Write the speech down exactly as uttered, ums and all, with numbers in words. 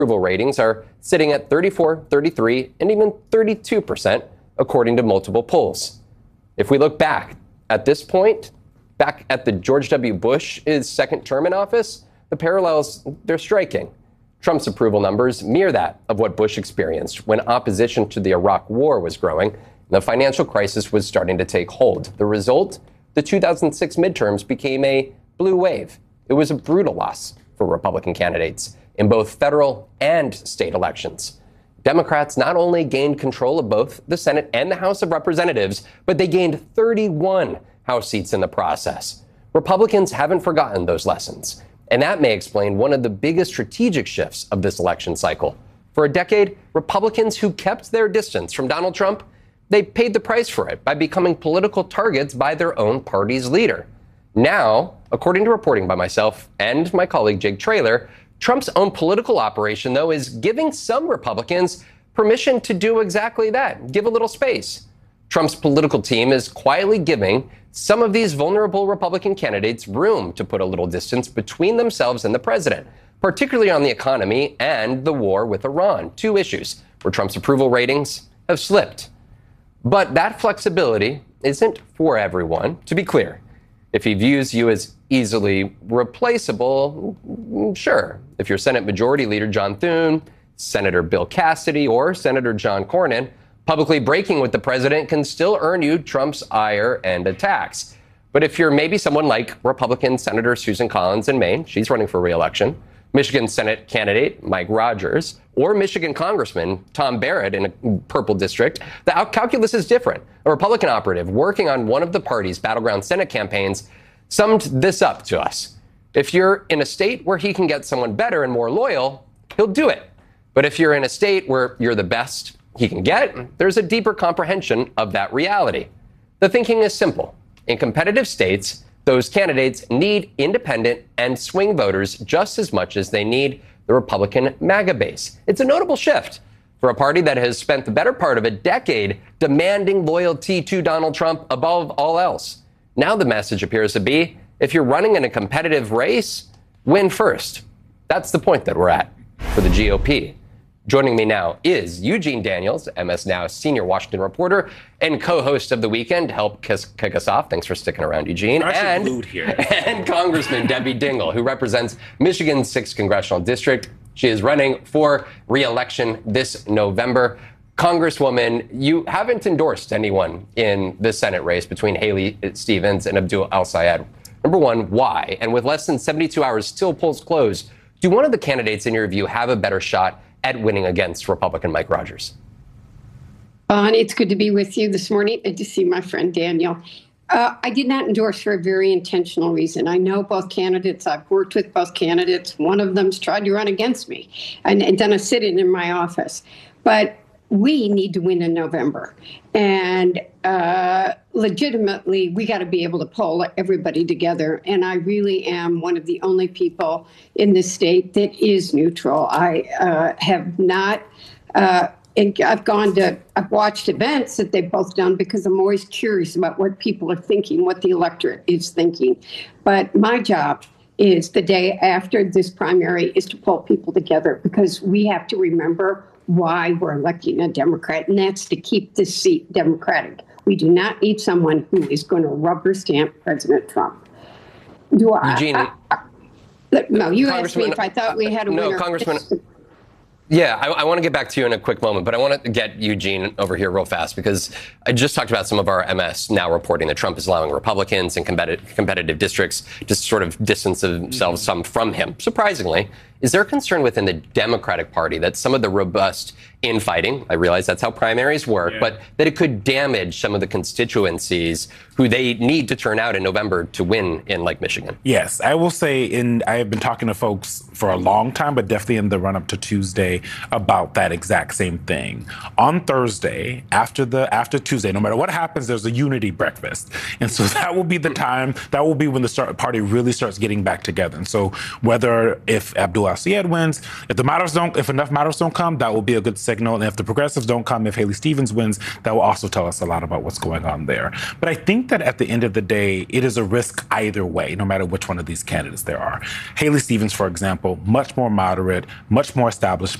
approval ratings are sitting at thirty-four, thirty-three, and even thirty-two percent, according to multiple polls. If we look back at this point, back at the George W. Bush's second term in office, the parallels, they're striking. Trump's approval numbers mirror that of what Bush experienced when opposition to the Iraq War was growing and the financial crisis was starting to take hold. The result? The two thousand six midterms became a blue wave. It was a brutal loss for Republican candidates in both federal and state elections. Democrats not only gained control of both the Senate and the House of Representatives, but they gained thirty-one House seats in the process. Republicans haven't forgotten those lessons, and that may explain one of the biggest strategic shifts of this election cycle. For a decade, Republicans who kept their distance from Donald Trump, they paid the price for it by becoming political targets by their own party's leader. Now, according to reporting by myself and my colleague Jake Traylor, Trump's own political operation, though, is giving some Republicans permission to do exactly that, give a little space. Trump's political team is quietly giving some of these vulnerable Republican candidates room to put a little distance between themselves and the president, particularly on the economy and the war with Iran, two issues where Trump's approval ratings have slipped. But that flexibility isn't for everyone. To be clear, if he views you as easily replaceable, sure. If you're Senate Majority Leader John Thune, Senator Bill Cassidy, or Senator John Cornyn, publicly breaking with the president can still earn you Trump's ire and attacks. But if you're maybe someone like Republican Senator Susan Collins in Maine, she's running for re-election, Michigan Senate candidate Mike Rogers, or Michigan Congressman Tom Barrett in a purple district, the calculus is different. A Republican operative working on one of the party's battleground Senate campaigns summed this up to us. If you're in a state where he can get someone better and more loyal, he'll do it. But if you're in a state where you're the best he can get, there's a deeper comprehension of that reality. The thinking is simple. In competitive states, those candidates need independent and swing voters just as much as they need the Republican MAGA base. It's a notable shift for a party that has spent the better part of a decade demanding loyalty to Donald Trump above all else. Now the message appears to be, if you're running in a competitive race, win first. That's the point that we're at for the G O P. Joining me now is Eugene Daniels, M S Now senior Washington reporter and co-host of The Weekend, to help kiss, kick us off. Thanks for sticking around, Eugene. And, here. and Congressman Debbie Dingell, who represents Michigan's sixth Congressional District. She is running for re-election this November. Congresswoman, you haven't endorsed anyone in the Senate race between Haley Stevens and Abdul El-Sayed. Number one, why? And with less than seventy-two hours till polls close, do one of the candidates, in your view, have a better shot at winning against Republican Mike Rogers? Uh, it's good to be with you this morning and to see my friend Daniel. Uh, I did not endorse for a very intentional reason. I know both candidates. I've worked with both candidates. One of them's tried to run against me and, and done a sit-in in my office. But we need to win in November. And uh, legitimately, we got to be able to pull everybody together. And I really am one of the only people in this state that is neutral. I uh, have not, uh, and I've gone to, I've watched events that they've both done because I'm always curious about what people are thinking, what the electorate is thinking. But my job is the day after this primary is to pull people together, because we have to remember why we're electing a Democrat, and that's to keep this seat Democratic. We do not need someone who is going to rubber stamp President Trump. Do I? Eugene, I, I no, you asked me if I thought we had a no, winner. No, Congressman. Yeah, I, I want to get back to you in a quick moment, but I want to get Eugene over here real fast, because I just talked about some of our M S Now reporting that Trump is allowing Republicans in competitive, competitive districts to sort of distance themselves some from him. Surprisingly, is there a concern within the Democratic Party that some of the robust infighting, I realize that's how primaries work, yeah. but that it could damage some of the constituencies who they need to turn out in November to win in, like, Michigan? Yes, I will say, in I have been talking to folks for a long time, but definitely in the run-up to Tuesday, about that exact same thing. On Thursday, after the after Tuesday, no matter what happens, there's a unity breakfast. And so that will be the time, that will be when the start, party really starts getting back together. And so whether if Abdul Boissier wins. If the moderates don't, if enough moderates don't come, that will be a good signal. And if the progressives don't come, if Haley Stevens wins, that will also tell us a lot about what's going on there. But I think that at the end of the day, it is a risk either way, no matter which one of these candidates there are. Haley Stevens, for example, much more moderate, much more established.